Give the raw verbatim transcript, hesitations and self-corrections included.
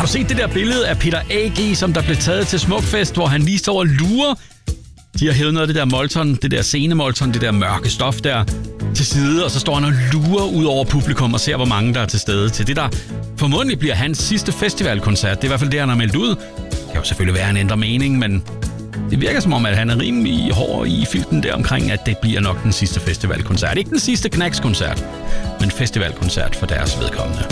set det der billede af Peter A G, som der blev taget til Smukfest, hvor han lige står og lurer? De har hævet noget af det der molton, det der scenemolton, det der mørke stof der til side, og så står han og lurer ud over publikum og ser, hvor mange der er til stede til det, der formodentlig bliver hans sidste festivalkoncert. Det er i hvert fald det, han har meldt ud. Det kan jo selvfølgelig være, han ændrer mening, men det virker som om, at han er rimelig hård i filten der omkring, at det bliver nok den sidste festivalkoncert. Ikke den sidste Knacks-koncert, men festivalkoncert for deres vedkommende.